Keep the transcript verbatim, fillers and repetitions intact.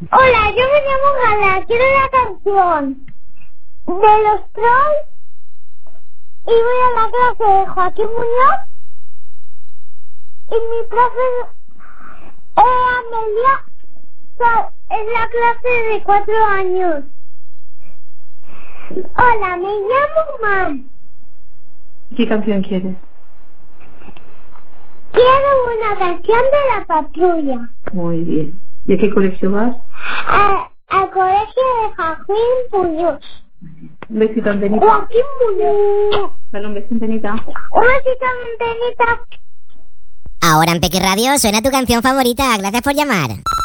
Hola, yo me llamo Gala, quiero la canción de los Trolls y voy a la clase de Joaquín Muñoz y mi profe es Amelia, so- es la clase de cuatro años. Hola, me llamo Mar. ¿Qué canción quieres? Quiero una canción de la patrulla. Muy bien. ¿Y a qué colegio vas? A- al colegio de Joaquín Muñoz. Un besito, Antenita. Joaquín Muñoz. Dale un besito, Antenita. Un besito, Antenita. Ahora en Peque Radio suena tu canción favorita. Gracias por llamar.